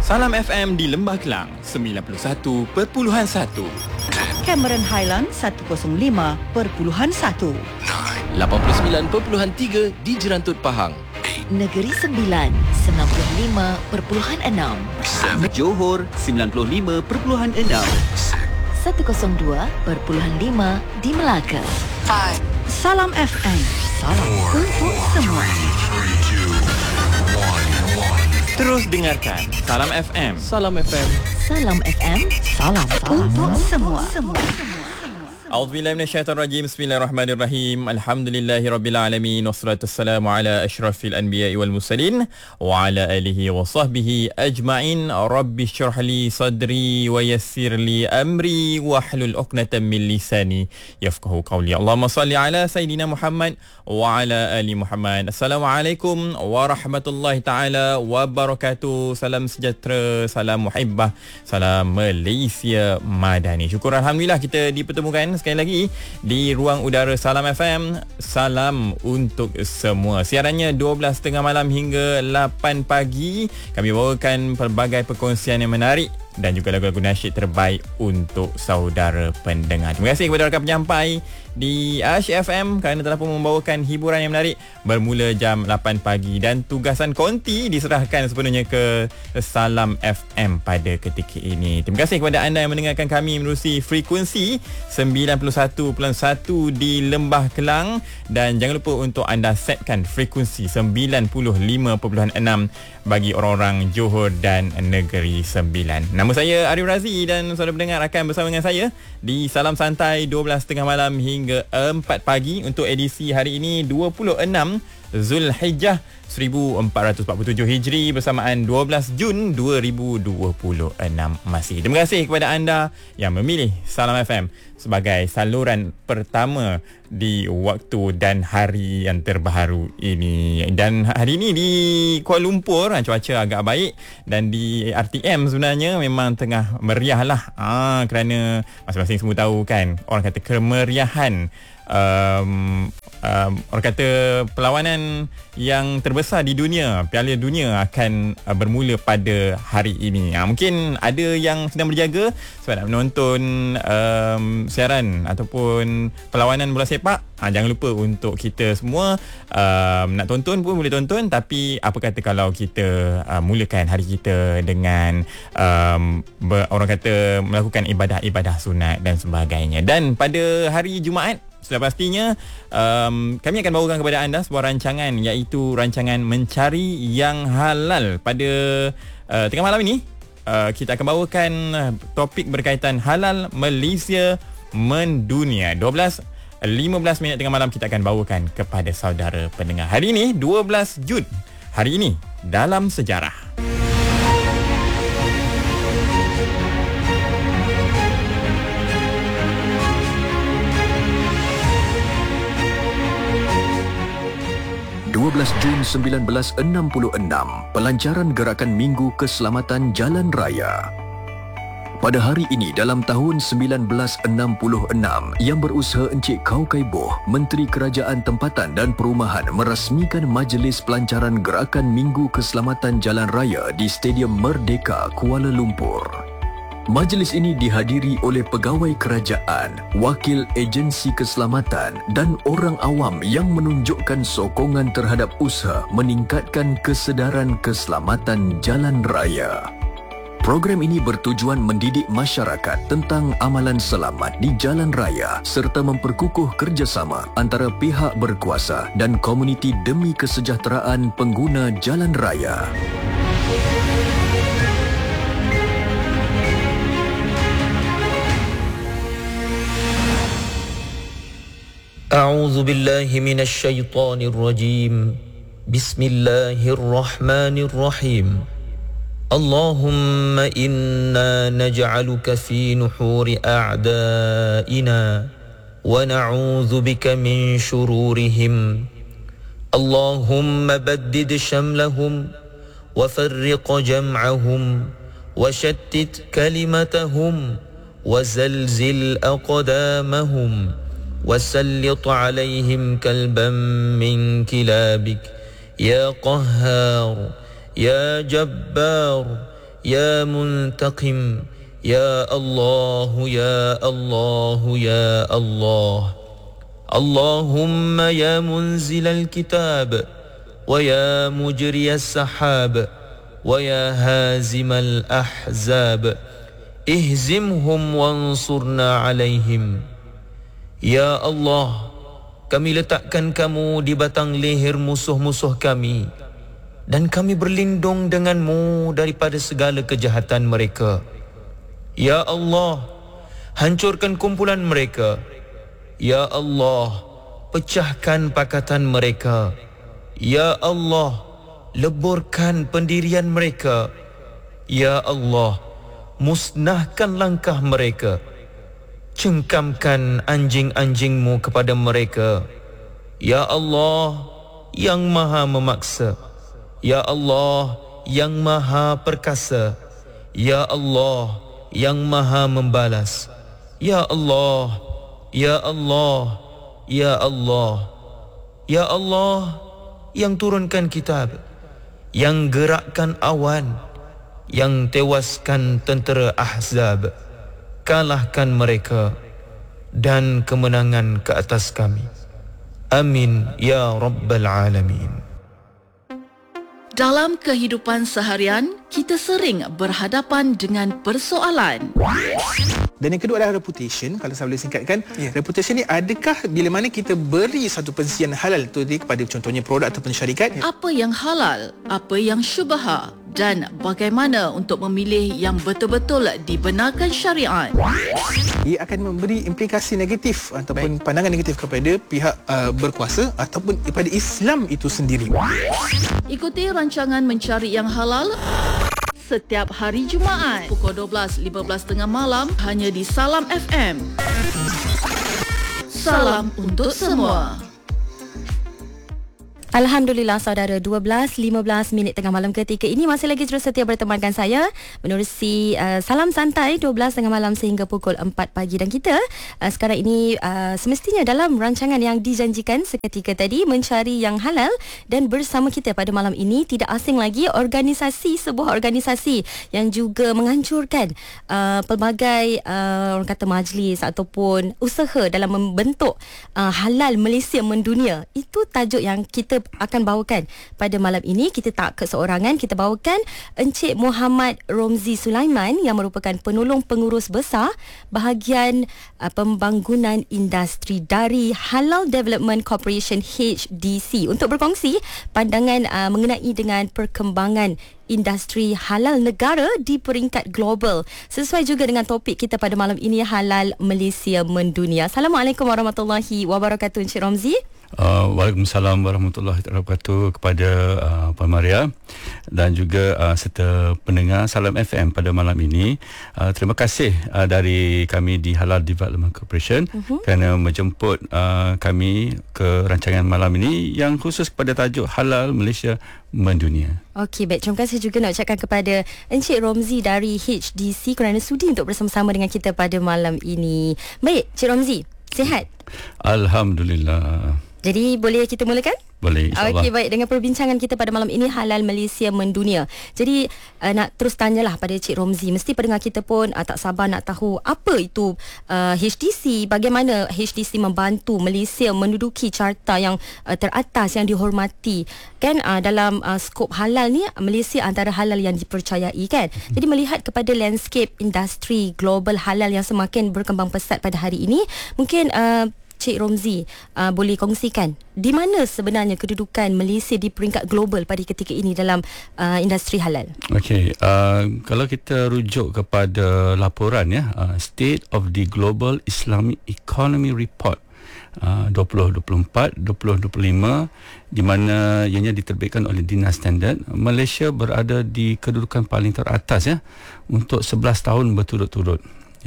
Salam FM di Lembah Kelang 91.1, Cameron Highland 105.1, 89.3 di Jerantut Pahang, Negeri Sembilan 95.6, Johor 95.6, 102.5 di Melaka. Salam FM. Salam untuk semua. Terus dengarkan Salam FM. Salam FM. Salam FM. Salam untuk semua. A'udzubillahi minasyaitonirrajim. Bismillahirrahmanirrahim. Alhamdulillahirabbil wassalatu wassalamu ala asyrafil anbiya'i wal mursalin wa ala alihi wa sahbihi ajma'in. Rabbi shrah li sadri wa yassir li amri wa hlul 'uqdatam min lisani yafqahu qawli. Allahumma salli ala sayidina Muhammad wa ala ali Muhammad. Assalamualaikum warahmatullahi taala wabarakatuh. Salam sejahtera, salam muhibbah, salam Malaysia Madani. Syukur alhamdulillah kita dipertemukan sekali lagi di ruang udara Salam FM. Salam untuk semua. Siarannya 12.30 malam hingga 8 pagi. Kami bawakan pelbagai perkongsian yang menarik dan juga lagu-lagu nasyid terbaik untuk saudara pendengar. Terima kasih kepada rakan penyampai di Asyik FM kerana telah pun membawakan hiburan yang menarik bermula jam 8 pagi dan tugasan konti diserahkan sepenuhnya ke Salam FM pada ketika ini. Terima kasih kepada anda yang mendengarkan kami menerusi frekuensi 91.1 di Lembah Kelang dan jangan lupa untuk anda setkan frekuensi 95.6 bagi orang-orang Johor dan Negeri Sembilan. Nama saya Arif Razi dan saudara pendengar akan bersama dengan saya di Salam Santai 12.30 malam hingga 4 pagi untuk edisi hari ini 26 Zulhijjah 1447 Hijri bersamaan 12 Jun 2026 masih. Terima kasih kepada anda yang memilih Salam FM sebagai saluran pertama di waktu dan hari yang terbaru ini. Dan hari ini di Kuala Lumpur cuaca agak baik dan di RTM sebenarnya memang tengah meriah lah kerana masing-masing semua tahu kan, orang kata kemeriahan orang kata perlawanan yang terbesar di dunia, Piala Dunia akan bermula pada hari ini. Mungkin ada yang sedang berjaga sebab nak menonton siaran ataupun perlawanan bola sepak. Jangan lupa untuk kita semua nak tonton pun boleh tonton, tapi apa kata kalau kita mulakan hari kita dengan orang kata melakukan ibadah-ibadah sunat dan sebagainya. Dan pada hari Jumaat sudah pastinya kami akan bawakan kepada anda sebuah rancangan, iaitu rancangan Mencari Yang Halal. Pada tengah malam ini kita akan bawakan topik berkaitan halal Malaysia mendunia. 12:15 minit tengah malam kita akan bawakan kepada saudara pendengar. Hari ini 12 Jun. Hari ini dalam sejarah. 12 Jun 1966, pelancaran Gerakan Minggu Keselamatan Jalan Raya. Pada hari ini dalam tahun 1966, Yang Berusaha Encik Kau Kai Boh, Menteri Kerajaan Tempatan dan Perumahan merasmikan Majlis Pelancaran Gerakan Minggu Keselamatan Jalan Raya di Stadium Merdeka, Kuala Lumpur. Majlis ini dihadiri oleh pegawai kerajaan, wakil agensi keselamatan dan orang awam yang menunjukkan sokongan terhadap usaha meningkatkan kesedaran keselamatan jalan raya. Program ini bertujuan mendidik masyarakat tentang amalan selamat di jalan raya serta memperkukuh kerjasama antara pihak berkuasa dan komuniti demi kesejahteraan pengguna jalan raya. أعوذ بالله من الشيطان الرجيم بسم الله الرحمن الرحيم اللهم إنا نجعلك في نحور أعدائنا ونعوذ بك من شرورهم اللهم بدد شملهم وفرق جمعهم وشتت كلمتهم وزلزل أقدامهم وسلط عليهم كلبا من كلابك يا قهار يا جبار يا منتقم يا الله يا الله يا الله اللهم يا منزل الكتاب ويا مجري السحاب ويا هازم الأحزاب اهزمهم وانصرنا عليهم. Ya Allah, kami letakkan kamu di batang leher musuh-musuh kami dan kami berlindung denganmu daripada segala kejahatan mereka. Ya Allah, hancurkan kumpulan mereka. Ya Allah, pecahkan pakatan mereka. Ya Allah, leburkan pendirian mereka. Ya Allah, musnahkan langkah mereka. Cengkamkan anjing-anjingmu kepada mereka. Ya Allah, yang maha memaksa. Ya Allah, yang maha perkasa. Ya Allah, yang maha membalas. Ya Allah, Ya Allah, Ya Allah, Ya Allah, yang turunkan kitab, yang gerakkan awan, yang tewaskan tentera Ahzab. Kalahkan mereka dan kemenangan ke atas kami. Amin ya Rabbal Alamin. Dalam kehidupan seharian, kita sering berhadapan dengan persoalan. Dan yang kedua adalah reputation. Kalau saya boleh singkatkan, reputation ni adakah bila mana kita beri satu pensian halal tu kepada contohnya produk ataupun syarikat. Apa yang halal, apa yang syubha, dan bagaimana untuk memilih yang betul-betul dibenarkan syariat. Ia akan memberi implikasi negatif ataupun pandangan negatif kepada pihak berkuasa ataupun kepada Islam itu sendiri. Ikuti rancangan Mencari Yang Halal setiap hari Jumaat pukul 12.15 tengah malam hanya di Salam FM. Salam untuk semua. Alhamdulillah saudara, 12.15 minit tengah malam ketika ini masih lagi terus setia bertemankan saya menerusi Salam Santai 12 tengah malam sehingga pukul 4 pagi. Dan kita sekarang ini semestinya dalam rancangan yang dijanjikan seketika tadi, Mencari Yang Halal, dan bersama kita pada malam ini tidak asing lagi sebuah organisasi yang juga menganjurkan pelbagai orang kata majlis ataupun usaha dalam membentuk halal Malaysia mendunia. Itu tajuk yang kita akan bawakan pada malam ini. Kita tak keseorangan, kita bawakan Encik Muhammad Romzi Sulaiman yang merupakan penolong pengurus besar bahagian pembangunan industri dari Halal Development Corporation HDC untuk berkongsi pandangan mengenai dengan perkembangan industri halal negara di peringkat global. Sesuai juga dengan topik kita pada malam ini, Halal Malaysia Mendunia. Assalamualaikum warahmatullahi wabarakatuh, Encik Romzi. Waalaikumsalam warahmatullahi wabarakatuh kepada Puan Maria dan juga serta pendengar Salam FM pada malam ini. Terima kasih dari kami di Halal Development Corporation kerana menjemput kami ke rancangan malam ini yang khusus kepada tajuk Halal Malaysia Mendunia. Okey, baik. Terima kasih juga nak ucapkan kepada Encik Romzi dari HDC kerana sudi untuk bersama-sama dengan kita pada malam ini. Baik, Encik Romzi, sihat? Alhamdulillah. Jadi boleh kita mulakan? Boleh, insyaAllah. Okey, baik. Dengan perbincangan kita pada malam ini, Halal Malaysia Mendunia. Jadi nak terus tanyalah pada Cik Romzi. Mesti pendengar kita pun tak sabar nak tahu apa itu HDC, bagaimana HDC membantu Malaysia menduduki carta yang teratas yang dihormati. Kan dalam skop halal ni, Malaysia antara halal yang dipercayai kan. Jadi melihat kepada landscape industri global halal yang semakin berkembang pesat pada hari ini, mungkin Cik Romzi boleh kongsikan di mana sebenarnya kedudukan Malaysia di peringkat global pada ketika ini dalam industri halal. Okey, kalau kita rujuk kepada laporan State of the Global Islamic Economy Report 2024-2025 di mana ianya diterbitkan oleh Dinas Standard, Malaysia berada di kedudukan paling teratas untuk 11 tahun berturut-turut.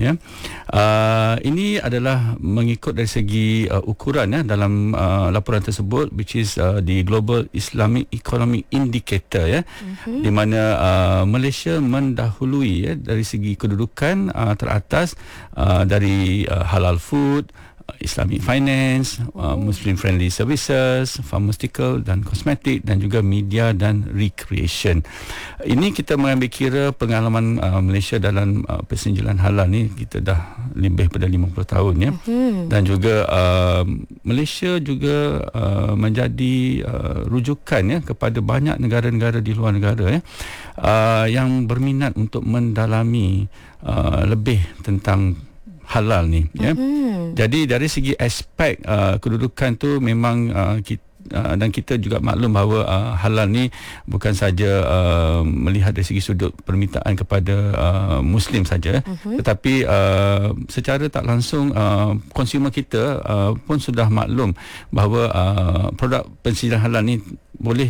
Ini adalah mengikut dari segi ukuran dalam laporan tersebut, which is the Global Islamic Economic Indicator di mana Malaysia mendahului dari segi kedudukan teratas dari halal food, Islamic finance, Muslim friendly services, pharmaceutical dan kosmetik, dan juga media dan recreation. Ini kita mengambil kira pengalaman Malaysia dalam persenjalan halal ni, kita dah lebih pada 50 tahun ya. Dan juga Malaysia juga menjadi rujukan ya kepada banyak negara-negara di luar negara ya, yang berminat untuk mendalami lebih tentang halal ni ya. Jadi dari segi aspek kedudukan tu memang dan kita juga maklum bahawa halal ni bukan saja melihat dari segi sudut permintaan kepada Muslim saja, tetapi secara tak langsung konsumer kita pun sudah maklum bahawa produk pensijilan halal ni boleh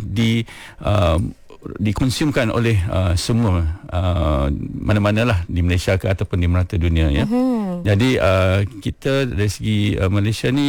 dikonsumkan oleh semua mana-manalah di Malaysia ke ataupun di merata dunia ya. Jadi kita dari segi Malaysia ni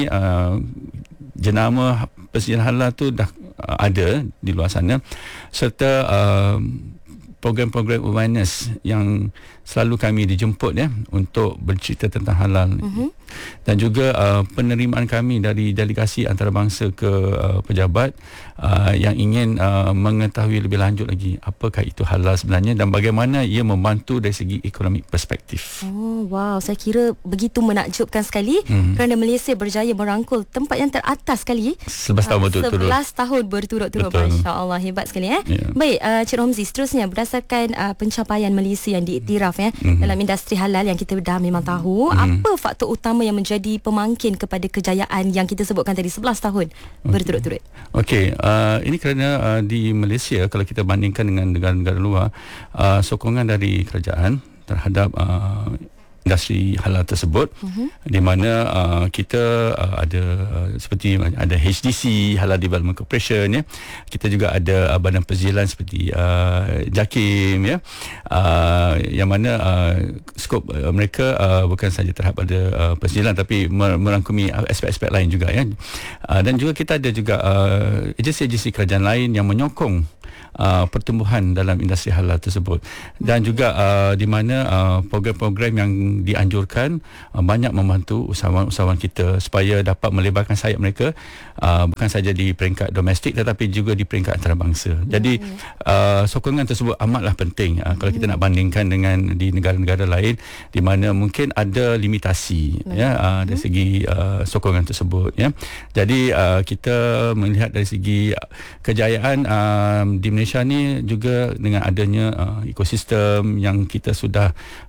jenama pensijilan halal tu dah ada di luar sana, serta program-program awareness yang selalu kami dijemput ya untuk bercerita tentang halal. Dan juga penerimaan kami dari delegasi antarabangsa ke pejabat yang ingin mengetahui lebih lanjut lagi apakah itu halal sebenarnya dan bagaimana ia membantu dari segi ekonomi perspektif. Oh wow, saya kira begitu menakjubkan sekali kerana Malaysia berjaya merangkul tempat yang teratas sekali 11 tahun berturut-turut. 11 tahun berturut-turut. Masya-Allah, hebat sekali ya. Baik, Cik Romzi, seterusnya berdasarkan pencapaian Malaysia yang diiktiraf ya dalam industri halal yang kita dah memang tahu, apa faktor utama yang menjadi pemangkin kepada kejayaan yang kita sebutkan tadi 11 tahun berturut-turut? Okey, ini kerana di Malaysia kalau kita bandingkan dengan negara-negara luar, sokongan dari kerajaan terhadap industri halal tersebut, di mana kita ada seperti ada HDC, Halal Development Corporation ya. Kita juga ada badan pensijilan seperti JAKIM ya. Yang mana skop mereka bukan saja terhadap pada pensijilan tapi merangkumi aspek-aspek lain juga ya. Dan juga kita ada juga agensi-agensi kerajaan lain yang menyokong pertumbuhan dalam industri halal tersebut, dan juga di mana program-program yang dianjurkan banyak membantu usahawan-usahawan kita supaya dapat melebarkan sayap mereka bukan saja di peringkat domestik tetapi juga di peringkat antarabangsa. Jadi sokongan tersebut amatlah penting kalau kita nak bandingkan dengan di negara-negara lain di mana mungkin ada limitasi ya dari segi sokongan tersebut ya. Jadi kita melihat dari segi kejayaan di Malaysia ni juga dengan adanya ekosistem yang kita sudah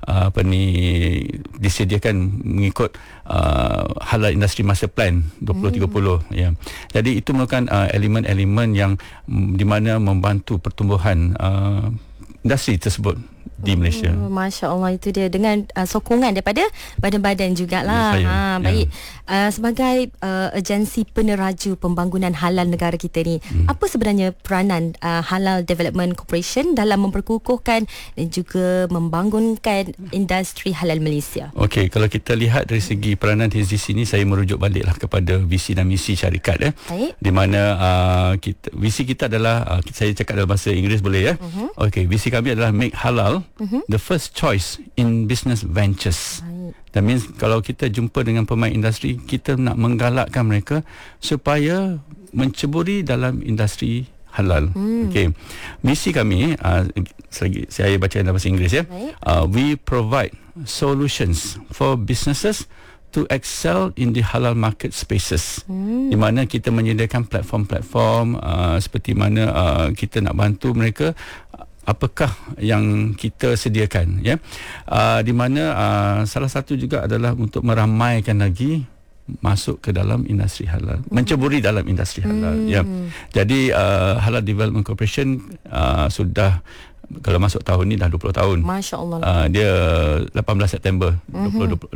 disediakan mengikut halal industri master plan 2030 ya. Jadi itu merupakan elemen-elemen yang di mana membantu pertumbuhan industri tersebut di Malaysia. Masya Allah, itu dia dengan sokongan daripada badan-badan jugalah. Baik. Sebagai agensi peneraju pembangunan halal negara kita ni, apa sebenarnya peranan Halal Development Corporation dalam memperkukuhkan dan juga membangunkan industri halal Malaysia? Okey, kalau kita lihat dari segi peranan HDC ni, saya merujuk baliklah kepada visi dan misi syarikat ya. Di mana visi kita adalah saya cakap dalam bahasa Inggeris boleh ya. Okey, visi kami adalah make halal the first choice in business ventures. That means kalau kita jumpa dengan pemain industri, kita nak menggalakkan mereka supaya menceburi dalam industri halal. Okey. Misi kami saya baca dalam bahasa Inggeris ya. We provide solutions for businesses to excel in the halal market spaces. Di mana kita menyediakan platform-platform seperti mana kita nak bantu mereka apakah yang kita sediakan ya. Di mana salah satu juga adalah untuk meramaikan lagi masuk ke dalam industri halal, menceburi dalam industri halal ya. Jadi Halal Development Corporation sudah kalau masuk tahun ni dah 20 tahun. Masya Allah. Dia 18 September 2006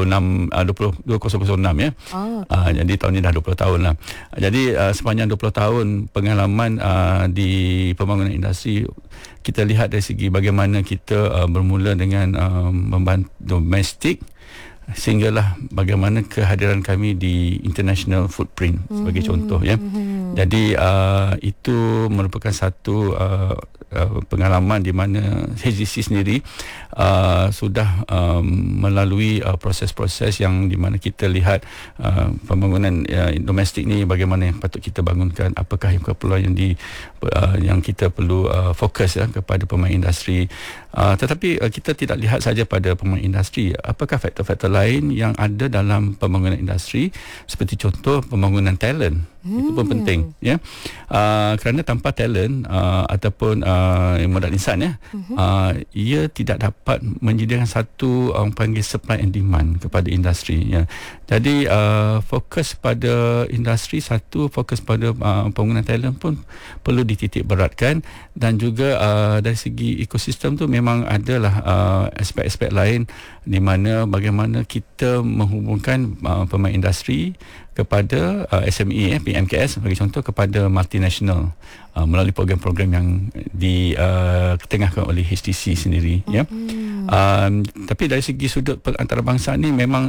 ya. Jadi tahun ni dah 20 tahun lah. Jadi sepanjang 20 tahun pengalaman di pembangunan industri, kita lihat dari segi bagaimana kita bermula dengan membantu domestik sehinggalah bagaimana kehadiran kami di international footprint sebagai contoh ya. Jadi itu merupakan satu pengalaman di mana HDC sendiri sudah melalui proses-proses yang di mana kita lihat pembangunan domestik ni bagaimana yang patut kita bangunkan, apakah yang keperluan yang kita perlu fokus kepada pemain industri. Tetapi kita tidak lihat saja pada pemain industri, apakah faktor-faktor lain yang ada dalam pembangunan industri, seperti contoh pembangunan talent. Itu pun penting ya. Kerana tanpa talent ataupun modal insan ya, ia tidak dapat menyediakan satu panggil supply and demand kepada industri ya. Jadi fokus pada industri satu, fokus pada pembangunan talent pun perlu dititik beratkan, dan juga dari segi ekosistem tu memang adalah aspek-aspek lain di mana bagaimana kita menghubungkan pemain industri kepada SME PMKS bagi contoh, kepada multinational melalui program-program yang diketengahkan oleh HDC sendiri ya. Tapi dari segi sudut antarabangsa ni memang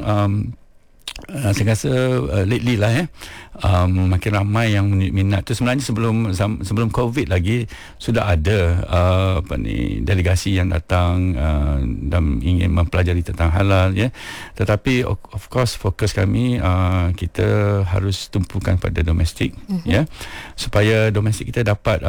saya rasa lately lah ya, makin ramai yang minat tu. Sebenarnya sebelum COVID lagi sudah ada delegasi yang datang dan ingin mempelajari tentang halal ya. Tetapi of course fokus kami kita harus tumpukan pada domestik ya, supaya domestik kita dapat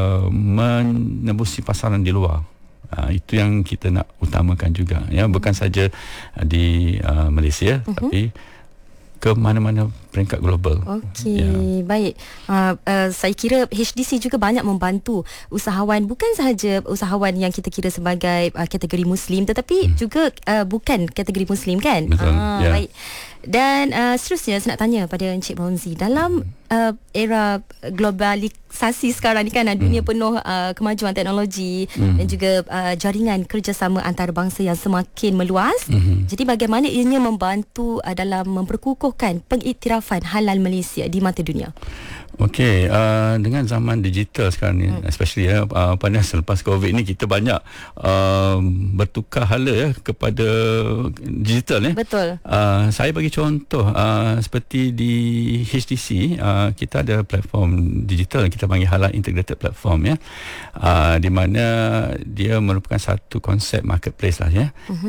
menembusi pasaran di luar. Itu yang kita nak utamakan juga ya, bukan saja di Malaysia tapi ke mana-mana peringkat global. Okey, baik. Saya kira HDC juga banyak membantu usahawan, bukan sahaja usahawan yang kita kira sebagai kategori Muslim, tetapi juga bukan kategori Muslim kan? Betul. Baik. Dan seterusnya saya nak tanya pada Encik Maunzi, dalam era globalisasi sekarang ni kan, dunia penuh kemajuan teknologi dan juga jaringan kerjasama antarabangsa yang semakin meluas. Jadi bagaimana ianya membantu dalam memperkukuhkan pengiktirafan halal Malaysia di mata dunia? Okey, dengan zaman digital sekarang ni, especially pada selepas COVID ni, kita banyak bertukar hala ya kepada digital ya. Betul. Saya bagi contoh seperti di HDC, kita ada platform digital yang kita panggil Halal Integrated Platform ya, di mana dia merupakan satu konsep marketplace lah ya.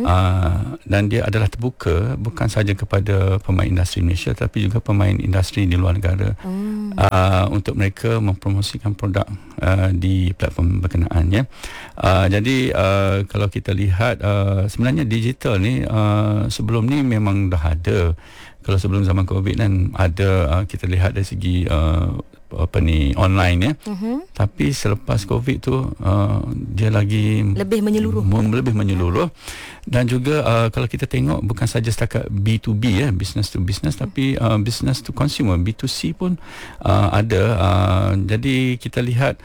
Dan dia adalah terbuka bukan sahaja kepada pemain industri Malaysia tapi juga pemain industri di luar negara. Untuk mereka mempromosikan produk di platform berkenaan ya. Jadi kalau kita lihat sebenarnya digital ni sebelum ni memang dah ada. Kalau sebelum zaman COVID kan ada, kita lihat dari segi online ya. Tapi selepas COVID tu dia lagi lebih menyeluruh. Dan juga kalau kita tengok bukan saja setakat B2B ya, business to business, tapi business to consumer, B2C pun ada. Jadi kita lihat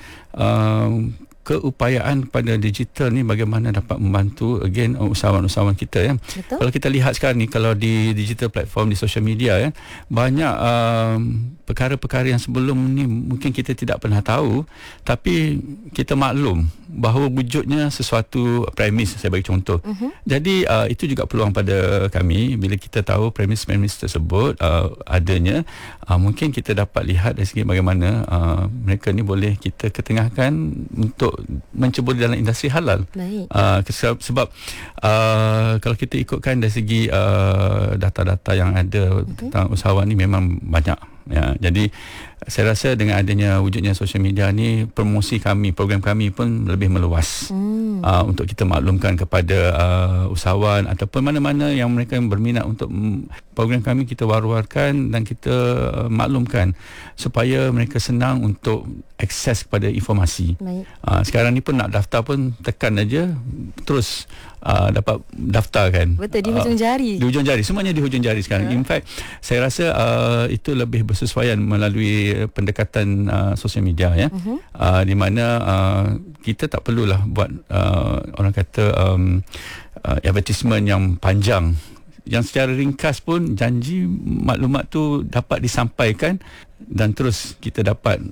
keupayaan pada digital ni bagaimana dapat membantu again usahawan-usahawan kita ya. Betul. Kalau kita lihat sekarang ni, kalau di digital platform, di social media ya, banyak perkara-perkara yang sebelum ni mungkin kita tidak pernah tahu, tapi kita maklum bahawa wujudnya sesuatu premis, saya bagi contoh. Jadi itu juga peluang pada kami bila kita tahu premis tersebut adanya, mungkin kita dapat lihat dari segi bagaimana mereka ni boleh kita ketengahkan untuk mencebur dalam industri halal. Sebab kalau kita ikutkan dari segi data-data yang ada tentang usahawan ni memang banyak ya. Jadi saya rasa dengan adanya wujudnya social media ni, promosi kami, program kami pun lebih meluas untuk kita maklumkan kepada usahawan ataupun mana-mana yang mereka yang berminat untuk program kami, kita war-warkan dan kita maklumkan supaya mereka senang untuk akses kepada informasi. Sekarang ni pun nak daftar pun tekan aja terus dapat daftar kan. Betul, di hujung jari. Di hujung jari, semuanya di hujung jari sekarang. In fact, saya rasa itu lebih bersesuaian melalui pendekatan sosial media ya. Di mana kita tak perlulah buat orang kata advertisement yang panjang, yang secara ringkas pun janji maklumat tu dapat disampaikan dan terus kita dapat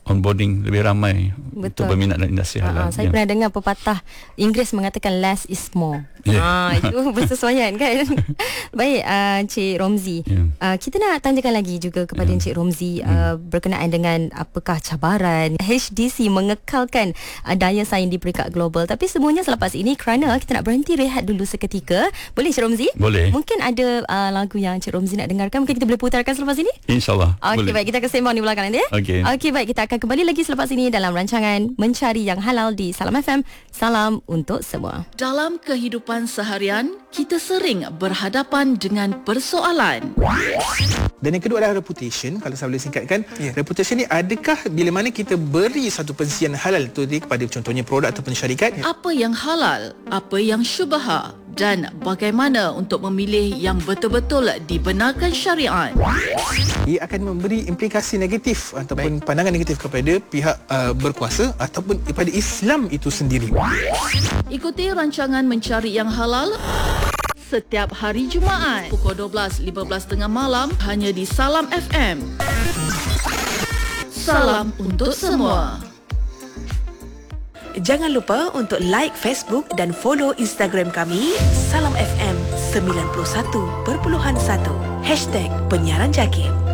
onboarding lebih ramai untuk berminat dalam industri halal. Saya pernah dengar pepatah Inggeris mengatakan less is more. Itu bersesuaian kan. Baik, Encik Romzi, kita nak tanyakan lagi juga kepada Encik Romzi berkenaan dengan apakah cabaran HDC mengekalkan daya saing di peringkat global. Tapi semuanya selepas ini, kerana kita nak berhenti rehat dulu seketika. Boleh Encik Romzi? Boleh. Mungkin ada lagu yang Encik Romzi nak dengarkan, mungkin kita boleh putarkan selepas ini? InsyaAllah. Okey, baik, kita akan sembang di belakang nanti. Okey, baik, kita akan kembali lagi selepas ini dalam rancangan Mencari Yang Halal di Salam FM. Salam untuk semua. Dalam kehidupan seharian, kita sering berhadapan dengan persoalan. Dan yang kedua adalah reputation. Kalau saya boleh singkatkan, reputation ni adakah bila mana kita beri satu persiapan halal tu kepada contohnya produk ataupun syarikat? Apa yang halal, apa yang syubha, dan bagaimana untuk memilih yang betul-betul dibenarkan syariat. Ia akan memberi implikasi negatif ataupun pandangan negatif kepada pihak berkuasa ataupun kepada Islam itu sendiri. Ikuti rancangan Mencari Yang Halal setiap hari Jumaat pukul 12.15 tengah malam hanya di Salam FM. Salam untuk semua. Jangan lupa untuk like Facebook dan follow Instagram kami Salam FM 91.1 #penyiaran JAKIM.